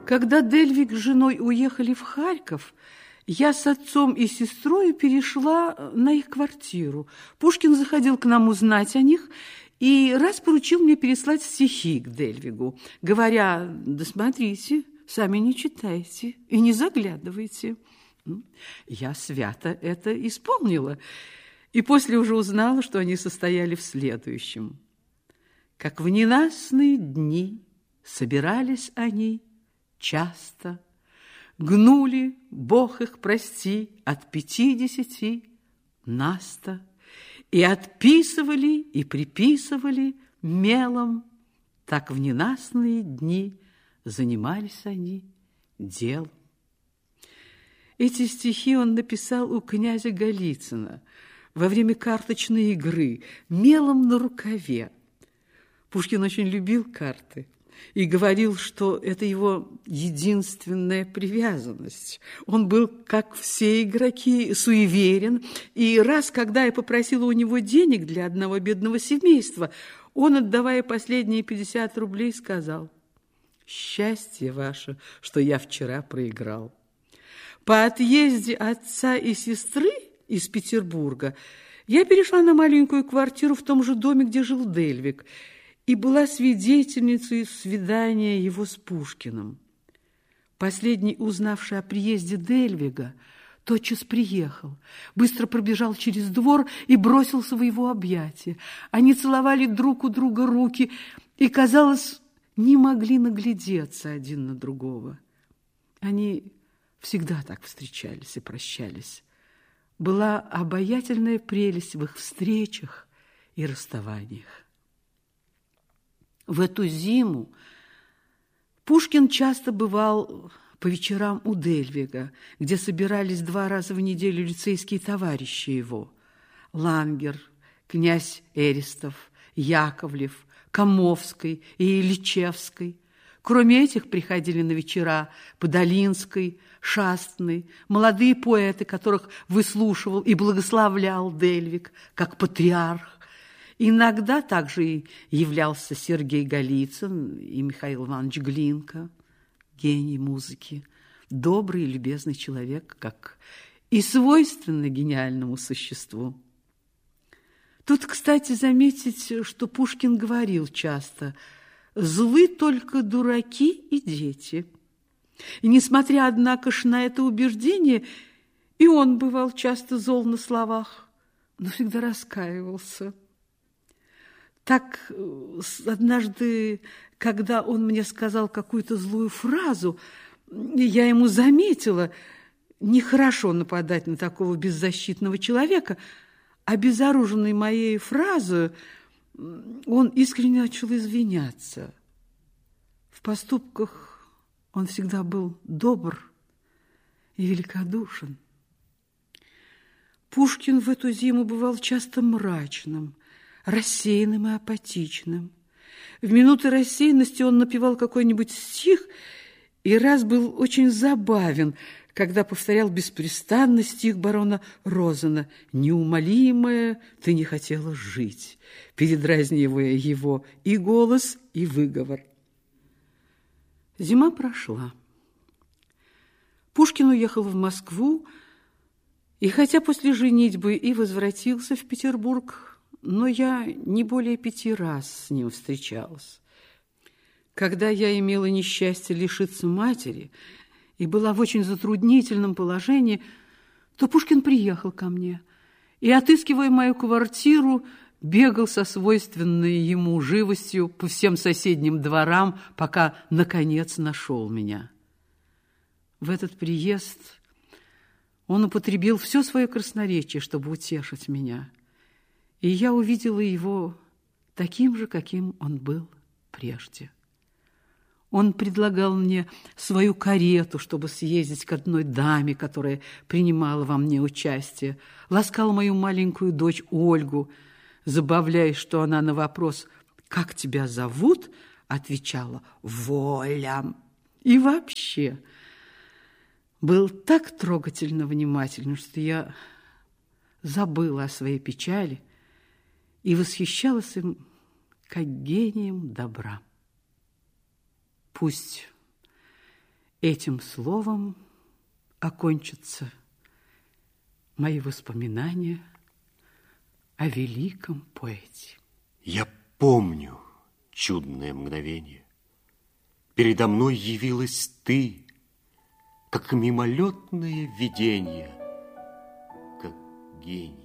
Когда Дельвиг с женой уехали в Харьков, я с отцом и сестрой перешла на их квартиру. Пушкин заходил к нам узнать о них и раз поручил мне переслать стихи к Дельвигу, говоря: да смотрите, сами не читайте и не заглядывайте. Я свято это исполнила, и после уже узнала, что они состояли в следующем. Как в ненастные дни собирались они часто, гнули, Бог их прости, от 50 наста, и отписывали и приписывали мелом. Так в ненастные дни занимались они делом. Эти стихи он написал у князя Голицына во время карточной игры мелом на рукаве. Пушкин очень любил карты и говорил, что это его единственная привязанность. Он был, как все игроки, суеверен, и раз, когда я попросила у него денег для одного бедного семейства, он, отдавая последние 50 рублей, сказал: «Счастье ваше, что я вчера проиграл». По отъезде отца и сестры из Петербурга я перешла на маленькую квартиру в том же доме, где жил Дельвиг, и была свидетельницей свидания его с Пушкиным. Последний, узнавший о приезде Дельвига, тотчас приехал, быстро пробежал через двор и бросился в его объятия. Они целовали друг у друга руки и, казалось, не могли наглядеться один на другого. Они всегда так встречались и прощались. Была обаятельная прелесть в их встречах и расставаниях. В эту зиму Пушкин часто бывал по вечерам у Дельвига, где собирались 2 раза в неделю лицейские товарищи его: Лангер, князь Эристов, Яковлев, Комовский и Ильичевский. Кроме этих приходили на вечера Подолинский, Шастный, молодые поэты, которых выслушивал и благословлял Дельвиг, как патриарх. Иногда также и являлся Сергей Голицын и Михаил Иванович Глинка, гений музыки, добрый и любезный человек, как и свойственно гениальному существу. Тут, кстати, заметить, что Пушкин говорил часто: «Злы только дураки и дети». И, несмотря, однако ж, на это убеждение, и он бывал часто зол на словах, но всегда раскаивался. Так однажды, когда он мне сказал какую-то злую фразу, я ему заметила: нехорошо нападать на такого беззащитного человека, обезоруженный моей фразой, он искренне начал извиняться. В поступках он всегда был добр и великодушен. Пушкин в эту зиму бывал часто мрачным, рассеянным и апатичным. В минуты рассеянности он напевал какой-нибудь стих и раз был очень забавен, когда повторял беспрестанно стих барона Розена: «Неумолимая, ты не хотела жить», передразнивая его и голос, и выговор. Зима прошла. Пушкин уехал в Москву, и хотя после женитьбы и возвратился в Петербург, но я не более 5 раз с ним встречалась. Когда я имела несчастье лишиться матери и была в очень затруднительном положении, то Пушкин приехал ко мне и, отыскивая мою квартиру, бегал со свойственной ему живостью по всем соседним дворам, пока, наконец, нашел меня. В этот приезд он употребил все свое красноречие, чтобы утешить меня, и я увидела его таким же, каким он был прежде. Он предлагал мне свою карету, чтобы съездить к одной даме, которая принимала во мне участие, ласкал мою маленькую дочь Ольгу, забавляясь, что она на вопрос «Как тебя зовут?» отвечала «Воля». И вообще был так трогательно внимателен, что я забыла о своей печали и восхищалась им как гением добра. Пусть Этим словом окончатся мои воспоминания о великом поэте. Я помню чудное мгновение. Передо мной явилась ты, как мимолетное видение, как гений.